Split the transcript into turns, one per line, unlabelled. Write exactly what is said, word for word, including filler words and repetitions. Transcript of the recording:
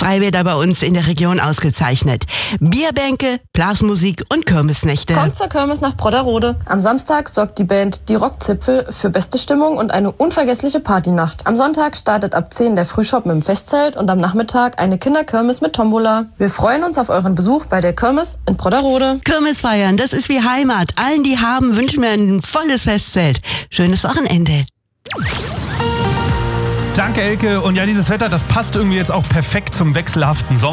Freibäder bei uns in der Region ausgezeichnet. Bierbänke, Blasmusik und Kirmesnächte.
Kommt zur Kirmes nach Brodderode. Am Samstag sorgt die Band Die Rockzipfel für beste Stimmung und eine unvergessliche Partynacht. Am Sonntag startet ab zehn der Frühshop mit dem Festzelt und am Nachmittag eine Kinderkirmes mit Tombola. Wir freuen uns auf euren Besuch bei der Kirmes in Brodderode.
Kirmes feiern, das ist wie Heimat. Allen, die haben, wünschen wir ein volles Festzelt. Schönes Wochenende.
Danke, Elke. Und ja, dieses Wetter, das passt irgendwie jetzt auch perfekt zum wechselhaften Sommer.